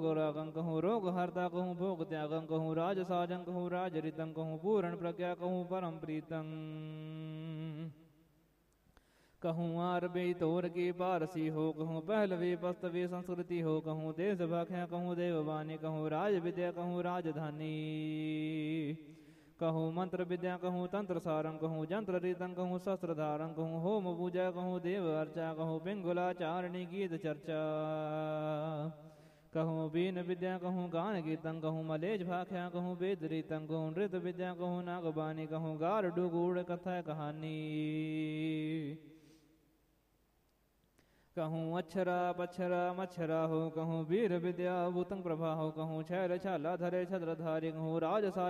रागं कहूँ रोग हरता कहूँ भोग त्यागं कहूँ राज साजं कहूँ राज ऋतं कहूँ पूर्ण प्रज्ञा कहूँ परम प्रीतं कहूँ आरबे तोर की पारसी हो कहूँ पहलवी पस्तवी संस्कृति हो कहूँ देश भाख्या कहूँ देववाणी कहूँ राज विद्या कहूँ राजधानी कहूँ मंत्र विद्या कहूँ तंत्र सारं कहूँ जंत्र रीतं कहूँ शस्त्र धारं कहूँ होम पूजा कहूँ देव अर्चा कहूँ पिंगुलाचारणी गीत चर्चा कहूँ बीन विद्या कहूँ गान गीतं कहूँ मलेज भाख्या कहूँ वेद रीतं कहूँ नृत विद्या कहूँ नागबानी कहूँ गारडू गूढ़ कथा कहानी कहूँ अक्षरा पक्षरा मच्छरा हो कहूँ वीर विद्या भूतं प्रभा हो कहूँ छैल छाला धरे छत्रधारी कहूँ राजसा